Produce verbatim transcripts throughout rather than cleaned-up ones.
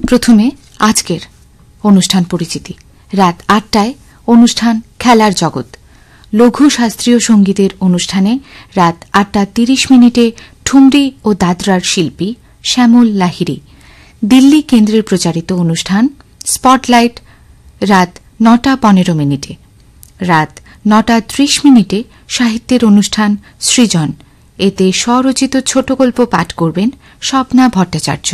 প্রথমে আজকের অনুষ্ঠান পরিচিতি। রাত আটটায় অনুষ্ঠান খেলার জগৎ। লঘু শাস্ত্রীয় সঙ্গীতের অনুষ্ঠানে রাত আটটা তিরিশ মিনিটে ঠুমরি ও দাদরার শিল্পী শ্যামল লাহিড়ী। দিল্লি কেন্দ্রের প্রচারিত অনুষ্ঠান স্পটলাইট রাত নটা পনেরো মিনিটে। রাত নটা ত্রিশ মিনিটে সাহিত্যের অনুষ্ঠান সৃজন। এতে স্বরচিত ছোট গল্প পাঠ করবেন স্বপ্না ভট্টাচার্য।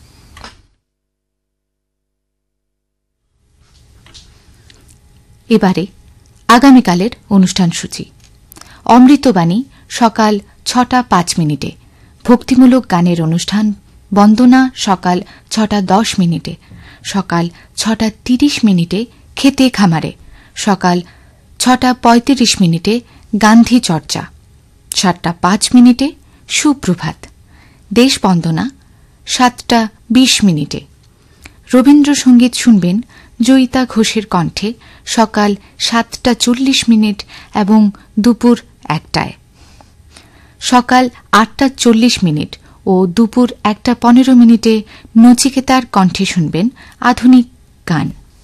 এবারে আগামীকালের অনুষ্ঠান সূচি। অমৃতবাণী সকাল ছটা পাঁচ মিনিটে। ভক্তিমূলক গানের অনুষ্ঠান বন্দনা সকাল ছটা দশ মিনিটে। সকাল ছটা তিরিশ মিনিটে খেতে খামারে। সকাল ছটা পঁয়ত্রিশ মিনিটে গান্ধী চর্চা। সাতটা পাঁচ মিনিটে সুপ্রভাত। দেশবন্দনা সাতটা বিশ মিনিটে। রবীন্দ্রসঙ্গীত শুনবেন জয়িতা ঘোষের কণ্ঠে সকাল সাতটা চল্লিশ মিনিট এবং দুপুর একটায়। সকাল আটটা চল্লিশ মিনিট ও দুপুর একটা পনেরো মিনিটে নচিকেতার কণ্ঠে শুনবেন আধুনিক গান।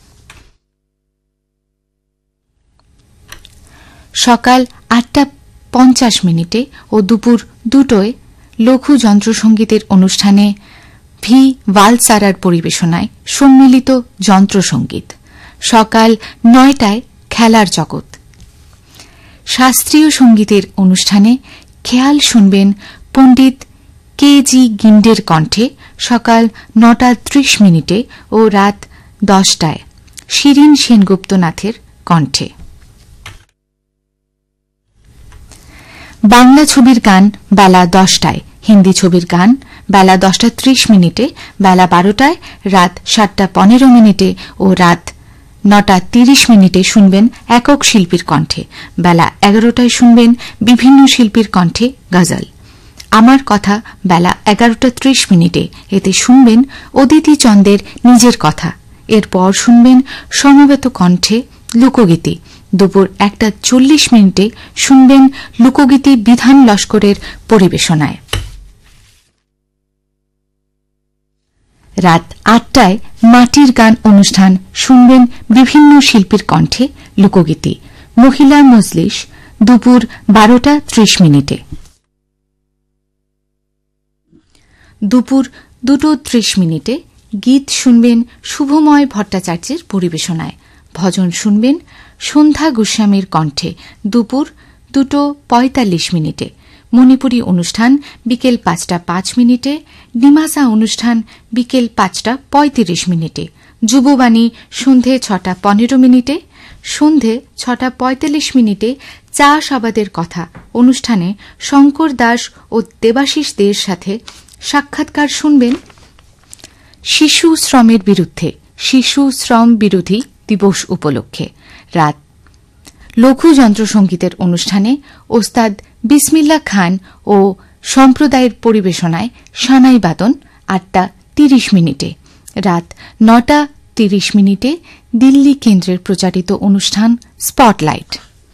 সকাল আটটা পঞ্চাশ মিনিটে ও দুপুর দুটোয় লঘু যন্ত্রসঙ্গীতের অনুষ্ঠানে ভি ওয়ালসারার পরিবেশনায় সম্মিলিত যন্ত্রসঙ্গীত। সকাল নয়টায় খেলার জগৎ। শাস্ত্রীয় সঙ্গীতের অনুষ্ঠানে খেয়াল শুনবেন পণ্ডিত কে জি গিন্ডের কণ্ঠে সকাল নটা ত্রিশ মিনিটে ও রাত দশটায় শিরিন সেনগুপ্তনাথের কণ্ঠে। বাংলা ছবির গান বেলা দশটায়। হিন্দি ছবির গান বেলা দশটা ত্রিশ মিনিটে, বেলা বারোটায়, রাত সাতটা পনেরো মিনিটে ও রাত নটা তিরিশ মিনিটে শুনবেন একক শিল্পীর কণ্ঠে। বেলা এগারোটায় শুনবেন বিভিন্ন শিল্পীর কণ্ঠে গজল। আমার কথা বেলা এগারোটা ত্রিশ মিনিটে। এতে শুনবেন অদিতি চন্দের নিজের কথা। এরপর শুনবেন সমবেত কণ্ঠে লোকগীতি। দুপুর একটা চল্লিশ মিনিটে শুনবেন লোকগীতি বিধান লস্করের পরিবেশনায়। রাত আটটায় মাটির গান অনুষ্ঠান শুনবেন বিভিন্ন শিল্পীর কণ্ঠে লোকগীতি। মহিলা মজলিস দুপুর বারোটা ত্রিশ মিনিটে। দুপুর দুটো ত্রিশ মিনিটে গীত শুনবেন শুভময় ভট্টাচার্যের পরিবেশনায়। ভজন শুনবেন সন্ধ্যা গোস্বামীর কণ্ঠে দুপুর দুটো পঁয়তাল্লিশ মিনিটে। মণিপুরী অনুষ্ঠান বিকেল পাঁচটা পাঁচ মিনিটে। ডিমাসা অনুষ্ঠান বিকেল পাঁচটা পঁয়ত্রিশ মিনিটে। যুববাণী সন্ধে ছটা পনেরো মিনিটে। সন্ধে ছটা পঁয়তাল্লিশ মিনিটে চাষাবাদের কথা অনুষ্ঠানে শঙ্কর দাস ও দেবাশিস দের সাথে সাক্ষাৎকার শুনবেন শিশু শ্রমের বিরুদ্ধে শিশু শ্রম বিরোধী দিবস উপলক্ষে। রাত লঘু যন্ত্রসঙ্গীতের অনুষ্ঠানে ওস্তাদ বিসমিল্লা খান ও সম্প্রদায়ের পরিবেশনায় সানাই বাদন আটটা তিরিশ মিনিটে। রাত নটা তিরিশ মিনিটে দিল্লি কেন্দ্রের প্রচারিত অনুষ্ঠান স্পটলাইট।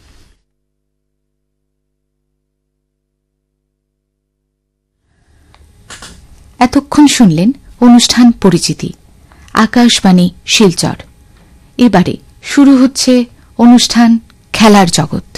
এতক্ষণ শুনলেন অনুষ্ঠান পরিচিতি। আকাশবাণী শিলচর। এবারে শুরু হচ্ছে অনুষ্ঠান খেলার জগৎ।